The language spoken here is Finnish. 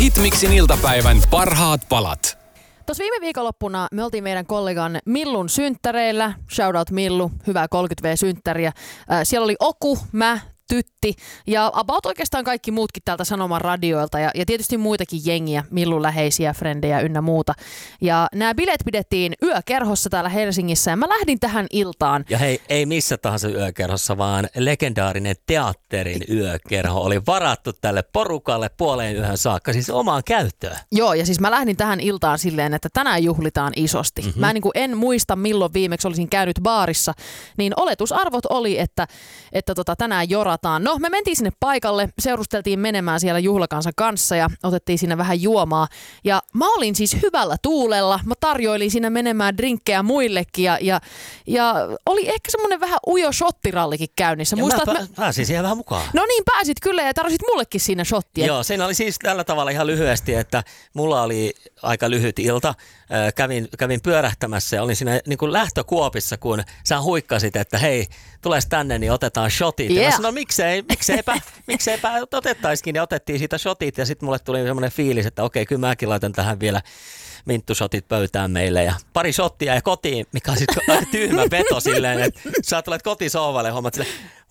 Hitmixin iltapäivän parhaat palat. Tuossa viime viikonloppuna me oltiin meidän kollegan Millun synttäreillä. Shoutout Millu, hyvää 30V-synttäriä. Siellä oli Oku, mä, Tytti ja about oikeastaan kaikki muutkin täältä Sanoman radioilta ja tietysti muitakin jengiä, Millun läheisiä, frendejä ynnä muuta. Ja nämä bileet pidettiin yökerhossa täällä Helsingissä ja mä lähdin tähän iltaan. Ja hei, ei missä tahansa yökerhossa, vaan legendaarinen teatterin yökerho oli varattu tälle porukalle puoleen yöhön saakka, siis omaan käyttöön. Joo, ja siis mä lähdin tähän iltaan silleen, että tänään juhlitaan isosti. Mä en muista milloin viimeksi olisin käynyt baarissa, niin oletusarvot oli, että tänään jorataan. No, me mentiin sinne paikalle, seurusteltiin menemään siellä juhlakansa kanssa ja otettiin siinä vähän juomaa. Ja mä olin siis hyvällä tuulella, mä tarjoilin siinä menemään drinkkejä muillekin ja oli ehkä semmoinen vähän ujo shottirallikin käynnissä. Ja pääsin siihen vähän mukaan. No niin, pääsit kyllä ja tarjosit mullekin siinä shottia. Joo, siinä oli siis tällä tavalla ihan lyhyesti, että mulla oli aika lyhyt ilta. Kävin pyörähtämässä ja olin siinä niin kuin lähtökuopissa, kun sä huikkasit, että hei, tules tänne, niin otetaan shotit. Yeah. Ja mä sanoin, mikseipä otettaisikin, ja otettiin siitä shotit ja sitten mulle tuli semmoinen fiilis, että okei, kyllä mäkin laitan tähän vielä minttushotit pöytään meille ja pari shottia ja kotiin, mikä on sitten tyhmä veto silleen, että sä tulet kotisohvalle ja hommat silleen,